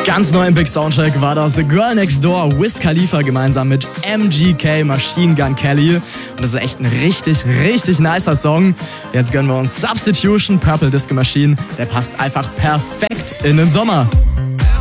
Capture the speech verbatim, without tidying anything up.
Ganz neu im Big Soundcheck war das Girl Next Door, Wiz Khalifa gemeinsam mit M G K, Machine Gun Kelly. Und das ist echt ein richtig, richtig nicer Song. Jetzt gönnen wir uns Substitution, Purple Disco Machine. Der passt einfach perfekt in den Sommer.